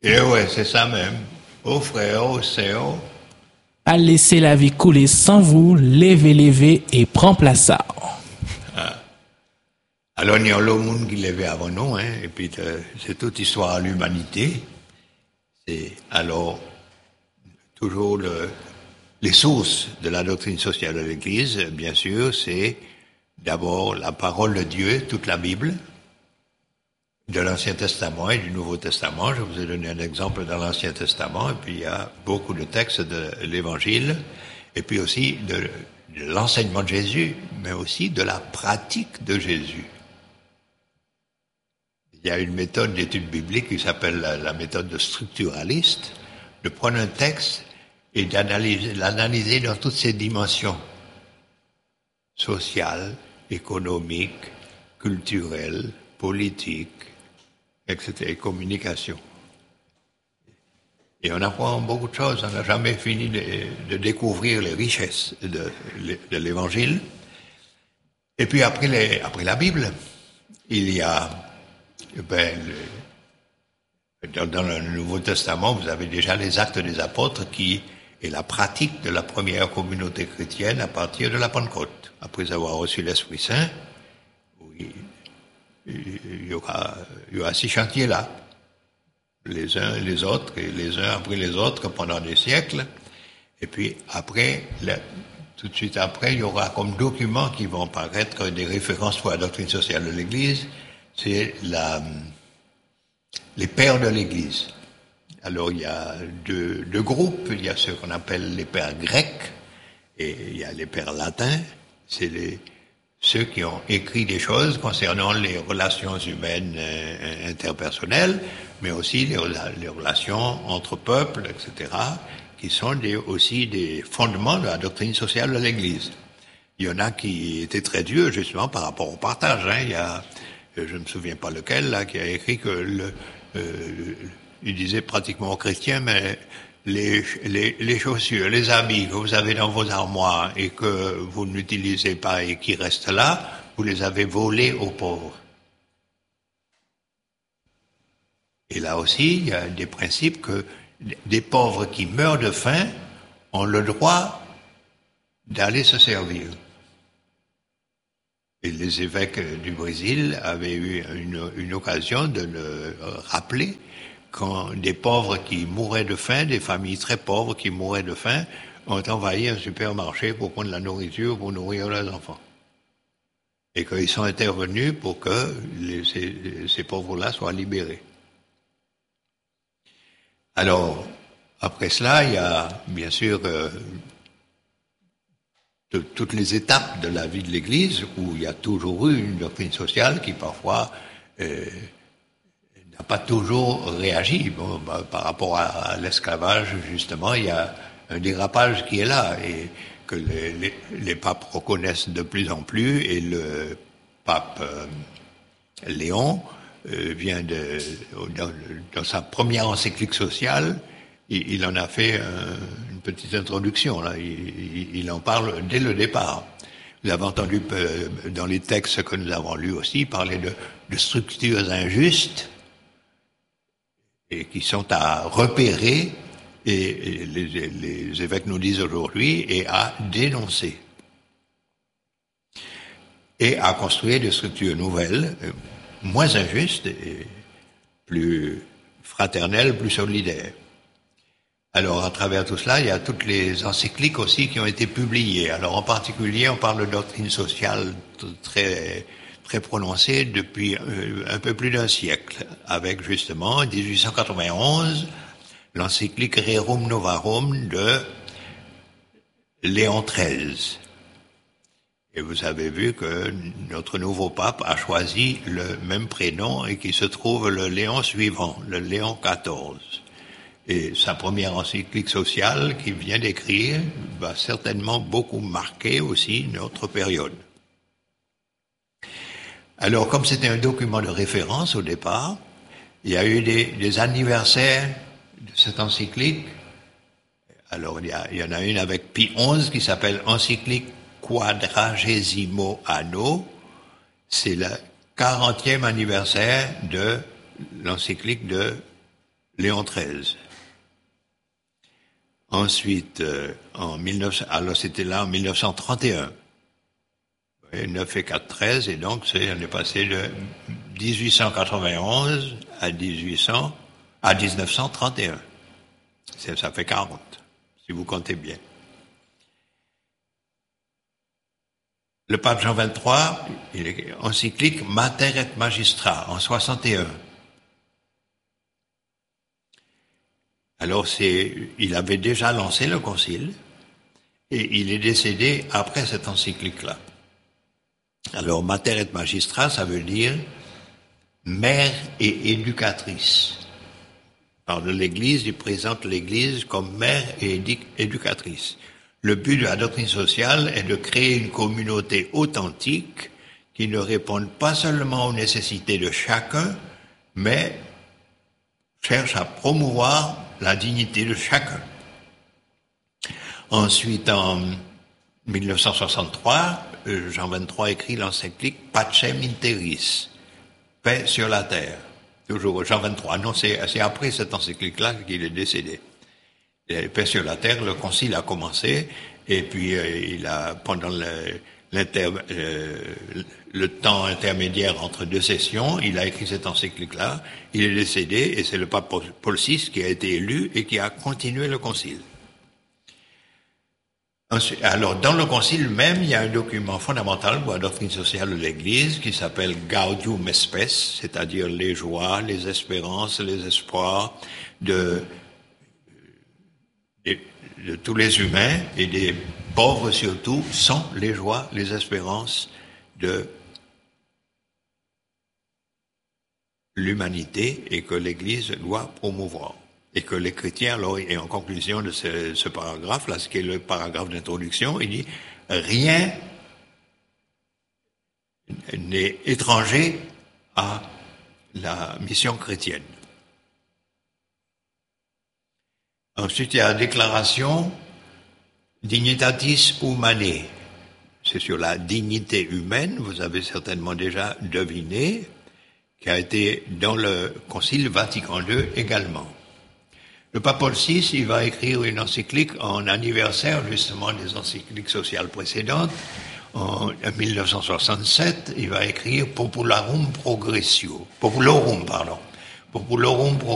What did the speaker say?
Et ouais, c'est ça même. Ô frères, ô sœurs, À laisser la vie couler sans vous, levez et prends place. alors il y a le monde qui l'avait avant nous, hein, et puis c'est toute histoire de l'humanité. C'est alors toujours les sources de la doctrine sociale de l'Église, bien sûr, c'est d'abord la parole de Dieu, toute la Bible, de l'Ancien Testament et du Nouveau Testament. Je vous ai donné un exemple dans l'Ancien Testament, et puis il y a beaucoup de textes de l'Évangile, et puis aussi de l'enseignement de Jésus, mais aussi de la pratique de Jésus. Il y a une méthode d'étude biblique qui s'appelle la méthode de structuraliste, de prendre un texte et l'analyser dans toutes ses dimensions sociales, économiques, culturelles, politiques, etc., et communication. Et on apprend beaucoup de choses, on n'a jamais fini de découvrir les richesses de l'Évangile. Et puis après la Bible, il y a dans le Nouveau Testament, vous avez déjà les actes des apôtres qui est la pratique de la première communauté chrétienne à partir de la Pentecôte. Après avoir reçu l'Esprit Saint, il y aura 6 chantiers là, les uns les autres, et les uns après les autres pendant des siècles. Et puis après, tout de suite après, il y aura comme documents qui vont paraître des références pour la doctrine sociale de l'Église. C'est les pères de l'Église. Alors il y a deux groupes, il y a ceux qu'on appelle les pères grecs et il y a les pères latins. C'est ceux qui ont écrit des choses concernant les relations humaines interpersonnelles, mais aussi les relations entre peuples, etc., qui sont aussi des fondements de la doctrine sociale de l'Église. Il y en a qui étaient très durs justement par rapport au partage. Il y a, je ne me souviens pas lequel, là, qui a écrit que il disait pratiquement aux chrétiens, mais les chaussures, les habits que vous avez dans vos armoires et que vous n'utilisez pas et qui restent là, vous les avez volés aux pauvres. Et là aussi, il y a des principes que des pauvres qui meurent de faim ont le droit d'aller se servir. Et les évêques du Brésil avaient eu une occasion de le rappeler quand des pauvres qui mouraient de faim, des familles très pauvres qui mouraient de faim, ont envahi un supermarché pour prendre de la nourriture pour nourrir leurs enfants. Et qu'ils sont intervenus pour que ces pauvres-là soient libérés. Alors, après cela, il y a bien sûr toutes les étapes de la vie de l'Église où il y a toujours eu une doctrine sociale qui parfois n'a pas toujours réagi. Bon, par rapport à l'esclavage, justement, il y a un dérapage qui est là et que les papes reconnaissent de plus en plus, et le pape Léon vient dans sa première encyclique sociale, il en a fait une petite introduction. Là. Il en parle dès le départ. Vous avez entendu dans les textes que nous avons lus aussi parler de structures injustes et qui sont à repérer, et les évêques nous disent aujourd'hui, et à dénoncer. Et à construire des structures nouvelles, moins injustes et plus fraternelles, plus solidaires. Alors, à travers tout cela, il y a toutes les encycliques aussi qui ont été publiées. Alors, en particulier, on parle de doctrine sociale très, très prononcée depuis un peu plus d'un siècle, avec justement, en 1891, l'encyclique Rerum Novarum de Léon XIII. Et vous avez vu que notre nouveau pape a choisi le même prénom et qui se trouve le Léon suivant, le Léon XIV. Et sa première encyclique sociale qu'il vient d'écrire va certainement beaucoup marquer aussi notre période. Alors, comme c'était un document de référence au départ, il y a eu des anniversaires de cette encyclique. Alors, il y en a une avec Pie XI qui s'appelle Encyclique Quadragesimo Anno. C'est le 40e anniversaire de l'encyclique de Léon XIII. Ensuite, alors c'était là en 1931. 9 et 4, 13, et donc on est passé de 1891 à 1931. Ça fait 40, si vous comptez bien. Le pape Jean XXIII, il est encyclique Mater et Magistra, en 61. Alors il avait déjà lancé le concile, et il est décédé après cette encyclique-là. Alors, Mater et Magistra, ça veut dire mère et éducatrice. Alors, de l'Église, il présente l'Église comme mère et éducatrice. Le but de la doctrine sociale est de créer une communauté authentique qui ne réponde pas seulement aux nécessités de chacun, mais cherche à promouvoir la dignité de chacun. Ensuite, en 1963, Jean XXIII écrit l'encyclique Pacem in Terris, paix sur la terre. Toujours Jean XXIII. Non, c'est après cette encyclique-là qu'il est décédé. Paix sur la terre, le concile a commencé, et puis pendant le temps intermédiaire entre deux sessions, il a écrit cette encyclique-là, il est décédé, et c'est le pape Paul VI qui a été élu et qui a continué le concile. Alors, dans le concile même, il y a un document fondamental pour la doctrine sociale de l'Église qui s'appelle Gaudium et Spes, c'est-à-dire les joies, les espérances, les espoirs de tous les humains et des pauvres surtout, sont les joies, les espérances de l'humanité et que l'Église doit promouvoir. Et que les chrétiens, alors, et en conclusion de ce paragraphe-là, ce qui est le paragraphe d'introduction, il dit « Rien n'est étranger à la mission chrétienne ». Ensuite, il y a la déclaration « Dignitatis Humanae ». C'est sur la dignité humaine, vous avez certainement déjà deviné, qui a été dans le Concile Vatican II également. Le pape Paul VI, il va écrire une encyclique en anniversaire justement des encycliques sociales précédentes. En 1967, il va écrire Populorum Progressio.